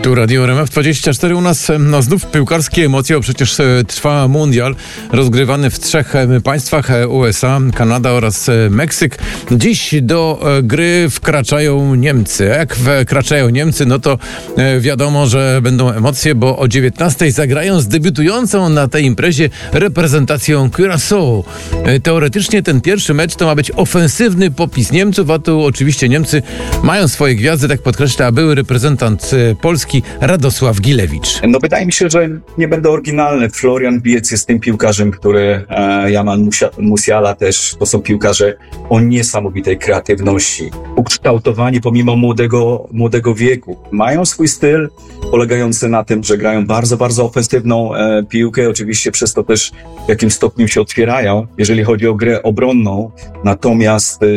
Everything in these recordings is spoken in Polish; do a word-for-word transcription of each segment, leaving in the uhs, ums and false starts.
Tu Radio R M F dwadzieścia cztery u nas, no znów piłkarskie emocje, bo przecież trwa mundial rozgrywany w trzech państwach: U S A, Kanada oraz Meksyk. Dziś do gry wkraczają Niemcy. Jak wkraczają Niemcy, no to wiadomo, że będą emocje, bo o dziewiętnastej zagrają z debiutującą na tej imprezie reprezentacją Curaçao. Teoretycznie ten pierwszy mecz to ma być ofensywny popis Niemców, a tu oczywiście Niemcy mają swoje gwiazdy, tak podkreśla były reprezentant Polski Radosław Gilewicz. No wydaje mi się, że nie będę oryginalny. Florian Wirtz jest tym piłkarzem, który e, Jamal Musiala też, to są piłkarze o niesamowitej kreatywności. Ukształtowani pomimo młodego, młodego wieku. Mają swój styl polegający na tym, że grają bardzo, bardzo ofensywną e, piłkę. Oczywiście przez to też w jakim stopniu się otwierają, jeżeli chodzi o grę obronną. Natomiast e,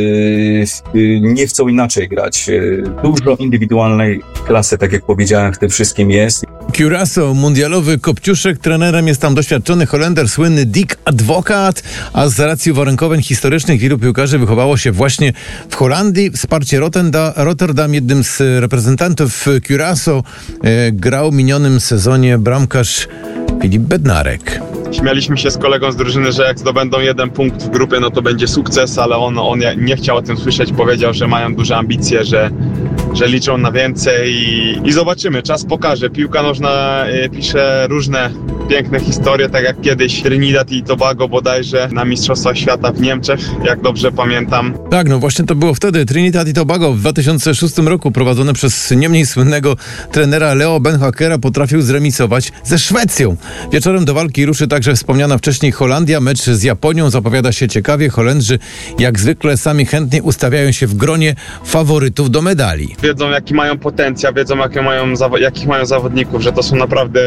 e, nie chcą inaczej grać. E, dużo indywidualnej klasy, tak jak powiedziałem, w tym wszystkim jest. Curaçao, mundialowy kopciuszek. Trenerem jest tam doświadczony Holender, słynny Dick Advocaat, a z racji uwarunkowań historycznych wielu piłkarzy wychowało się właśnie w Holandii. Wsparcie Rotterdam, Rotterdam jednym z reprezentantów Curaçao e, grał w minionym sezonie bramkarz Filip Bednarek. Śmialiśmy się z kolegą z drużyny, że jak zdobędą jeden punkt w grupie, no to będzie sukces, ale on, on nie chciał o tym słyszeć, powiedział, że mają duże ambicje, że, że liczą na więcej i, i zobaczymy, czas pokaże. Piłka nożna y, pisze różne piękne historie, tak jak kiedyś Trinidad i Tobago bodajże na Mistrzostwach Świata w Niemczech, jak dobrze pamiętam. Tak, no właśnie to było wtedy. Trinidad i Tobago w dwa tysiące szóstym roku, prowadzone przez nie mniej słynnego trenera Leo Benhakera, potrafił zremisować ze Szwecją. Wieczorem do walki ruszy także wspomniana wcześniej Holandia. Mecz z Japonią zapowiada się ciekawie. Holendrzy jak zwykle sami chętnie ustawiają się w gronie faworytów do medali. Wiedzą, jaki mają potencjał, wiedzą, jakie mają, jakich mają zawodników, że to są naprawdę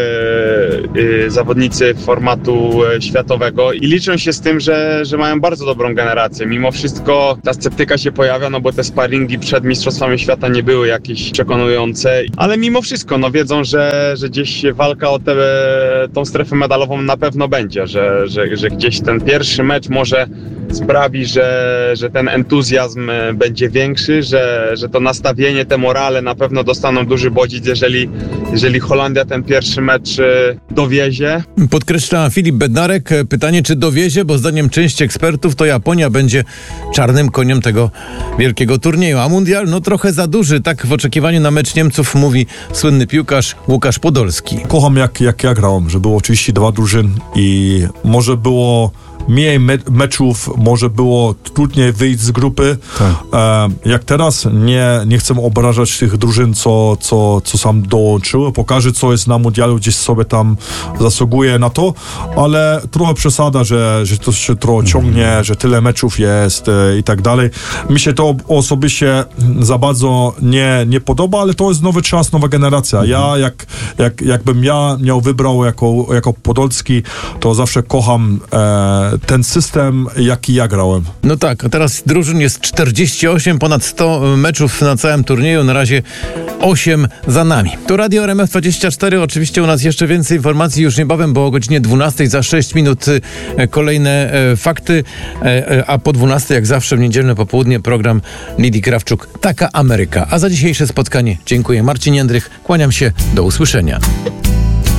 yy, zawodnicy formatu yy, światowego i liczą się z tym, że, że mają bardzo dobrą generację. Mimo wszystko ta sceptyka się pojawia, no bo te sparingi przed Mistrzostwami Świata nie były jakieś przekonujące, ale mimo wszystko no wiedzą, że, że gdzieś walka o tę tą strefę medalową na pewno będzie, że, że, że gdzieś ten pierwszy mecz może sprawi, że, że ten entuzjazm będzie większy, że, że to nastawienie, te morale na pewno dostaną duży bodziec, jeżeli, jeżeli Holandia ten pierwszy mecz dowiezie. Podkreśla Filip Bednarek. Pytanie, czy dowiezie, bo zdaniem części ekspertów to Japonia będzie czarnym koniem tego wielkiego turnieju. A mundial no trochę za duży, tak w oczekiwaniu na mecz Niemców mówi słynny piłkarz Łukasz Podolski. Kocham jak, jak ja grałem, że było oczywiście dwa drużyn i może było mniej me- meczów, może było trudniej wyjść z grupy. Tak. E, jak teraz, nie, nie chcę obrażać tych drużyn, co, co, co sam dołączyły. Pokaże, co jest na mundialu, gdzieś sobie tam zasługuje na to, ale trochę przesada, że, że to się trochę ciągnie, mm. że tyle meczów jest e, i tak dalej. Mi się to osobiście za bardzo nie, nie podoba, ale to jest nowy czas, nowa generacja. Mm. Ja, jak, jak, jakbym ja miał wybrał jako, jako Podolski, to zawsze kocham e, ten system, jaki ja grałem. No tak, a teraz drużyn jest czterdzieści osiem, ponad sto meczów na całym turnieju, na razie osiem za nami. To Radio R M F dwadzieścia cztery, oczywiście u nas jeszcze więcej informacji już niebawem, bo o godzinie dwunastej za sześć minut kolejne e, fakty, e, a po dwunastej jak zawsze w niedzielne popołudnie program Lidii Krawczuk Taka Ameryka. A za dzisiejsze spotkanie dziękuję. Marcin Jędrych, kłaniam się, do usłyszenia.